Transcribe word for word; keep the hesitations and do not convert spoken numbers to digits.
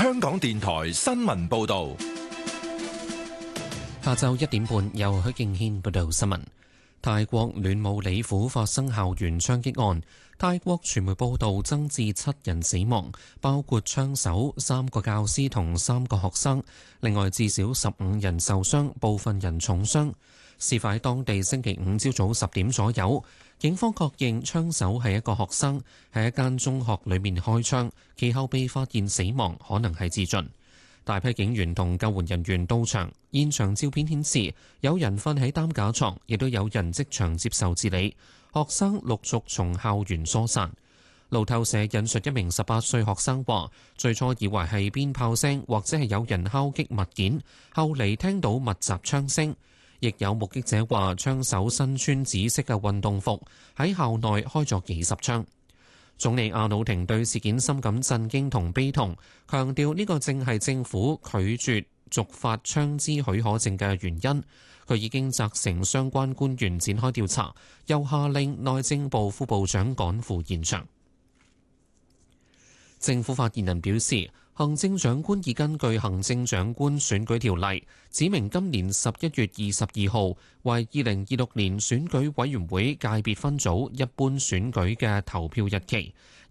香港電台新聞報道。 下晝一點半，由許敬軒報道新聞。泰國暖武里府發生校園槍擊案，泰國傳媒報道增至七人死亡，包括槍手、三個教師同三個學生，另外至少十五人受傷，部分人重傷。事發喺當地星期五朝早十點左右，警方確認槍手係一個學生，喺一間中學裏面開槍，其後被發現死亡，可能係自盡。大批警員同救援人員到場，現場照片顯示有人瞓喺擔架床，亦都有人即場接受治理。學生陸續從校園疏散。路透社引述一名十八歲學生話，最初以為係鞭炮聲或者係有人敲擊物件，後嚟聽到密集槍聲。亦有目擊者話，槍手身穿紫色嘅運動服，喺校內開咗幾十槍。總理阿努廷對事件深感震驚同悲痛，強調呢個正係政府拒絕續發槍支許可證嘅原因。佢已經責成相關官員展開調查，又下令內政部副部長趕赴現場。政府發言人表示，行政長官已根據行政長官選舉條例，指明今年十一月二十二號為二零二六年選舉委員會界別分組一般選舉嘅投票日期，